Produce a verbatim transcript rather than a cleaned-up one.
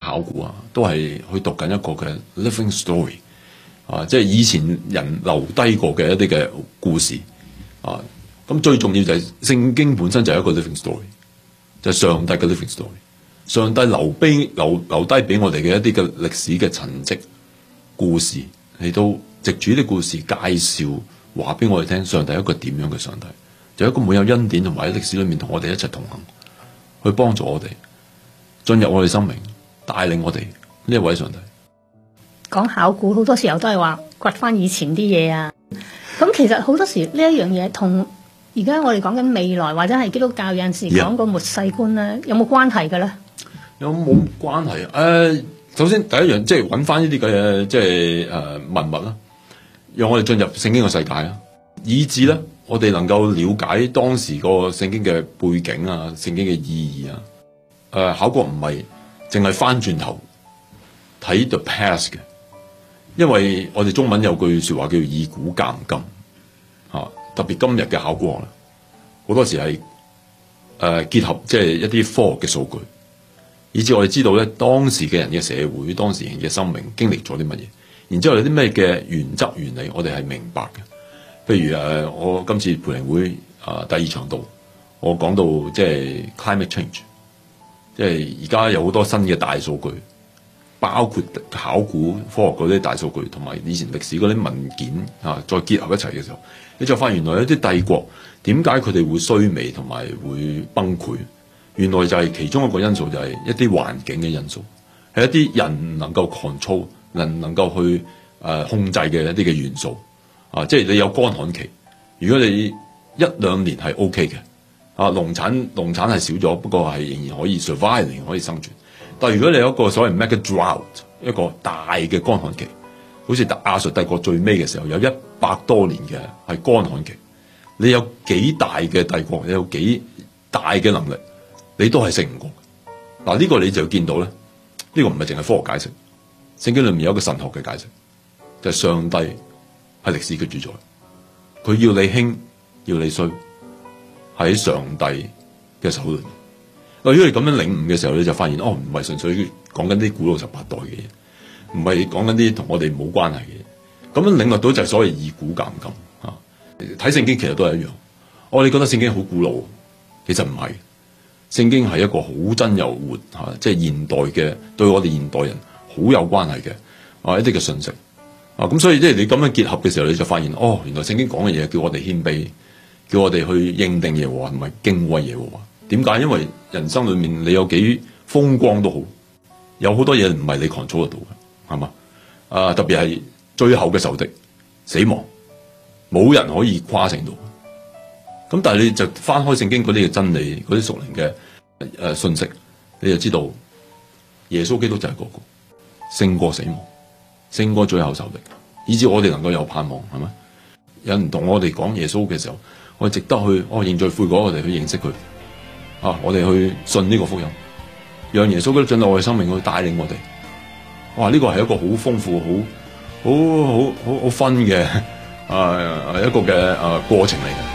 考古啊，都係去讀緊一個嘅 living story 啊，即係以前人留低過嘅一啲嘅故事啊。咁最重要就係聖經本身就係一個 living story， 就係上帝嘅 living story。上帝留俾留留低俾我哋嘅一啲嘅歷史嘅痕跡故事，嚟到藉住啲故事介紹話俾我哋聽，上帝係一個點樣嘅上帝，就係一個滿有恩典同埋喺歷史裏面同我哋一齊同行，去幫助我哋進入我哋生命，帶領我哋呢一位上帝。 講考古好多時候都係話掘翻以前啲嘢啊，咁其實好多時呢一樣嘢同而家我哋講緊未來或者係基督教有陣時講個末世觀咧，yeah. 有冇關係嘅咧？ 有冇關係啊？誒、呃，首先第一樣即係揾翻呢啲嘅即係誒文物啦，讓我哋進入聖經嘅世界啊，以至咧我哋能夠了解當時個聖經嘅背景啊、聖經嘅意義啊。誒、呃，考古唔係淨係翻轉頭睇 the past 嘅，因為我哋中文有句說話叫以古鑑今啊，特別今日嘅考古學咧，好多時係誒、呃、結合即係一啲科學嘅數據。以至我哋知道咧，當時嘅人嘅社會，當時人嘅生命經歷咗啲乜嘢，然之後有啲咩嘅原則原理，我哋係明白嘅。譬如誒，我今次培靈會啊第二場度，我講到即係 climate change，即係而家有好多新嘅大數據，包括考古科學嗰啲大數據，同埋以前歷史嗰啲文件啊，再結合一齊嘅時候，你就發現原來有啲帝國點解佢哋會衰微同埋會崩潰？原來就係其中一個因素，就係一啲環境嘅因素，係一啲人唔能夠 control，能能夠去誒、呃、控制嘅一啲嘅元素啊，即係你有乾旱期，如果你一兩年係 OK 嘅啊，農產農產係少咗，不過係仍然可以 survive， 仍然可以生存。但係如果你有一個所謂 mega drought， 一個大嘅乾旱期，好似亞述帝國最尾嘅時候有一百多年嘅係乾旱期，你有幾大嘅帝國，你有幾大嘅能力，你都係勝唔過。嗱，呢個你就見到咧，呢、這個唔係淨係科學解釋，聖經裏面有一個神學嘅解釋，就係、是、上帝係歷史嘅主宰，佢要你興要你衰，喺上帝嘅手裏面。如果你咁樣領悟嘅時候，你就發現哦，唔係純粹講緊啲古老十八代嘅嘢，唔係講緊啲同我哋冇關係嘅嘢。咁樣領悟到就係所謂以古鑑今啊。睇聖經其實都係一樣，我哋覺得聖經好古老，其實唔係。聖經係一個好真又活嚇，即係現代嘅，對我哋現代人好有關係嘅啊一啲嘅信息啊。咁所以即係你咁樣結合嘅時候，你就發現哦，原來聖經講嘅嘢叫我哋謙卑，叫我哋去認定耶和華同埋敬畏耶和華。點解？因為人生裏面你有幾風光都好，有好多嘢唔係你 control 得到嘅，係嘛？啊，特別係最後嘅仇敵死亡，冇人可以誇勝到。咁但係你就翻開聖經嗰啲嘅真理，嗰啲屬靈嘅誒信息，你就知道耶穌基督就係嗰個勝過死亡，勝過最後仇敵，以至我哋能夠有盼望，係咪？有人同我哋講耶穌嘅時候，我哋值得去哦認罪悔改，我哋去認識佢啊，我哋去信呢個福音，讓耶穌基督進入我哋生命去帶領我哋。哇！呢個係一個好豐富、好好好好好分嘅啊一個嘅啊過程嚟嘅。